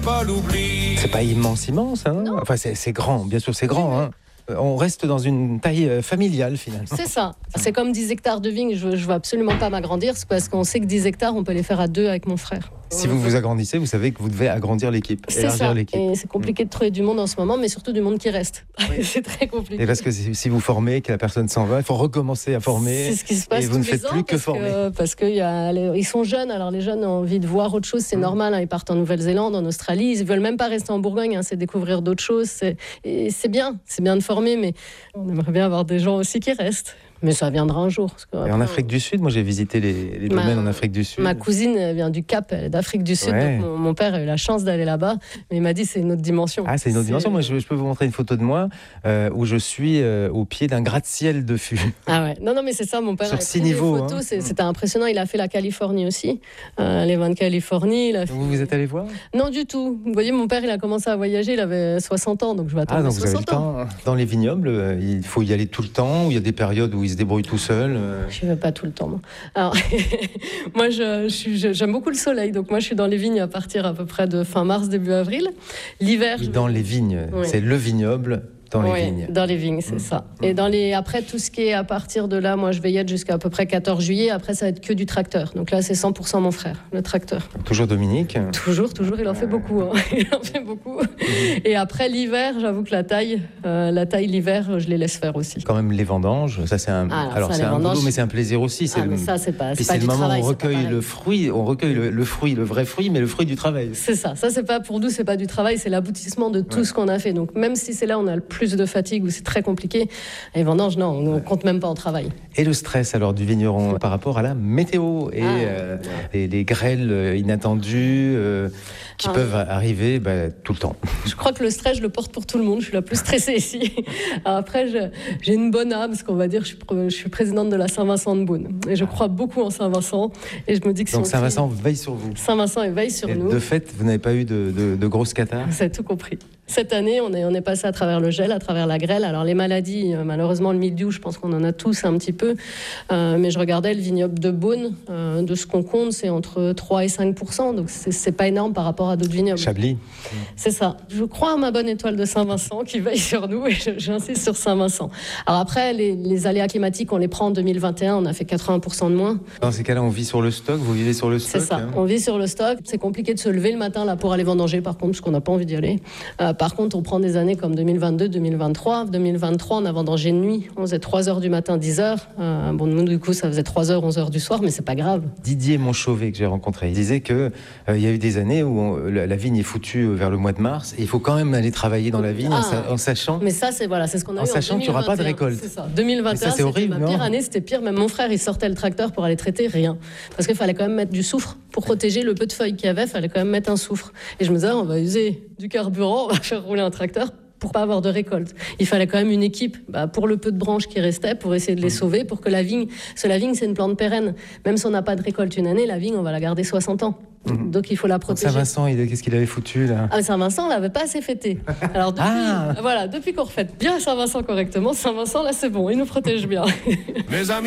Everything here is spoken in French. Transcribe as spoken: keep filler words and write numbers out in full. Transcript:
pas l'oubli. C'est pas immense, immense, hein. Enfin, c'est, c'est grand, bien sûr, c'est grand, hein. On reste dans une taille familiale, finalement. C'est ça. C'est comme dix hectares de vignes. Je ne veux absolument pas m'agrandir. C'est parce qu'on sait que dix hectares, on peut les faire à deux avec mon frère. Si vous vous agrandissez, vous savez que vous devez agrandir l'équipe. C'est ça. L'équipe. Et c'est compliqué de trouver du monde en ce moment, mais surtout du monde qui reste. Oui. C'est très compliqué. Et parce que si vous formez, que la personne s'en va, il faut recommencer à former. C'est ce qui se passe. Et vous ne faites plus que former. Que, parce qu'ils sont jeunes. Alors les jeunes ont envie de voir autre chose. C'est mmh. normal. Hein, ils partent en Nouvelle-Zélande, en Australie. Ils ne veulent même pas rester en Bourgogne. Hein, c'est découvrir d'autres choses. C'est, et c'est bien. C'est bien de former, mais on aimerait bien avoir des gens aussi qui restent. Mais ça viendra un jour. Parce que, et en Afrique du Sud, moi j'ai visité les, les domaines ma, en Afrique du Sud. Ma cousine vient du Cap, elle est d'Afrique du Sud. Ouais. Donc mon, mon père a eu la chance d'aller là-bas. Mais il m'a dit c'est une autre dimension. Ah, c'est une autre c'est... dimension. Moi je, je peux vous montrer une photo de moi euh, où je suis euh, au pied d'un gratte-ciel de fût. Ah ouais. Non, non, mais c'est ça, mon père. Sur six niveaux. Des photos, hein. c'est, c'était impressionnant. Il a fait la Californie aussi. Euh, les vins de Californie. Il a fait... Vous vous êtes allé voir ? Non, du tout. Vous voyez, mon père, il a commencé à voyager, il avait soixante ans. Donc je vais attendre ah, donc soixante vous avez le temps. Dans les vignobles, il faut y aller tout le temps. Ou il y a des périodes où il se débrouille tout seul. Je ne vais pas tout le temps. Moi, alors, moi je, je, j'aime beaucoup le soleil, donc moi je suis dans les vignes à partir à peu près de fin mars, début avril. L'hiver. Je... Dans les vignes, oui. C'est le vignoble. Dans les oui, vignes. Dans les vignes, c'est mmh. ça. Et dans les, après, tout ce qui est à partir de là, moi, je vais y être jusqu'à à peu près quatorze juillet. Après, ça va être que du tracteur. Donc là, c'est cent pour cent mon frère, le tracteur. Toujours Dominique ? Toujours, toujours. Il en fait beaucoup. Hein. Il en fait beaucoup. Mmh. Et après, l'hiver, j'avoue que la taille, euh, la taille, l'hiver, je les laisse faire aussi. Quand même, les vendanges, ça, c'est un, ah, alors, ça, c'est un vendanges... boulot, mais c'est un plaisir aussi. C'est ah, le... mais ça, c'est pas, c'est Puis pas c'est du le moment travail, où on recueille le fruit, on recueille le, le fruit, le vrai fruit, mais le fruit du travail. C'est ça. Ça, c'est pas, pour nous, c'est pas du travail, c'est l'aboutissement de tout ouais. ce qu'on a fait. Donc, même si c'est là, on a le plus de fatigue, c'est très compliqué. Les vendanges, non, on ne compte même pas en travail. Et le stress alors du vigneron ouais. par rapport à la météo et ah, euh, ouais. les, les grêles inattendues euh, qui ah, peuvent ouais. arriver bah, tout le temps. Je crois que le stress, je le porte pour tout le monde. Je suis la plus stressée ici. Alors après, je, j'ai une bonne âme, parce qu'on va dire, je suis, je suis présidente de la Saint-Vincent de Beaune. Et je crois beaucoup en Saint-Vincent. Et je me dis que donc si Saint-Vincent crie, veille sur vous. Saint-Vincent il veille sur et nous. De fait, vous n'avez pas eu de, de, de grosses catarrhes ? Vous avez tout compris. Cette année, on est, on est passé à travers le gel, à travers la grêle. Alors les maladies, euh, malheureusement le mildiou, je pense qu'on en a tous un petit peu. Euh, mais je regardais le vignoble de Beaune, euh, de ce qu'on compte, c'est entre trois et cinq pour cent. Donc c'est, c'est pas énorme par rapport à d'autres vignobles. Chablis. C'est ça. Je crois à ma bonne étoile de Saint-Vincent qui veille sur nous et je, j'insiste sur Saint-Vincent. Alors après, les, les aléas climatiques, on les prend en deux mille vingt et un, on a fait quatre-vingts pour cent de moins. Dans ces cas-là, on vit sur le stock, vous vivez sur le stock. C'est ça, hein. On vit sur le stock. C'est compliqué de se lever le matin là pour aller vendanger par contre, parce qu'on n'a pas envie d'y aller. Euh, par contre, on prend des années comme deux mille vingt-deux, deux mille vingt-trois. deux mille vingt-trois, on a vendangé de nuit. On faisait trois heures du matin, dix heures. Euh, bon, nous, du coup, ça faisait trois heures, onze heures du soir, mais c'est pas grave. Didier Monchauvet, que j'ai rencontré, il disait qu'il euh, y a eu des années où on, la, la vigne est foutue vers le mois de mars et il faut quand même aller travailler dans la vigne ah, en, en sachant... Mais ça, c'est, voilà, c'est ce qu'on a en eu sachant en qu'il n'y aura pas de récolte. C'est ça. deux mille vingt et un, ça, c'est c'était horrible, ma pire année, c'était pire. Même mon frère, il sortait le tracteur pour aller traiter, rien. Parce qu'il fallait quand même mettre du soufre. Pour protéger le peu de feuilles qu'il y avait, il fallait quand même mettre un soufre. Et je me disais, on va user du carburant, on va faire rouler un tracteur pour pas avoir de récolte. Il fallait quand même une équipe bah, pour le peu de branches qui restaient, pour essayer de les sauver, pour que la vigne... Parce que la vigne, c'est une plante pérenne. Même si on n'a pas de récolte une année, la vigne, on va la garder soixante ans. Mmh. Donc il faut la protéger. Saint-Vincent, il, qu'est-ce qu'il avait foutu là ? Ah, Saint-Vincent, on l'avait pas assez fêté. Alors depuis, ah voilà, depuis qu'on refête bien Saint-Vincent correctement, Saint-Vincent, là c'est bon, il nous protège bien. Mes amis.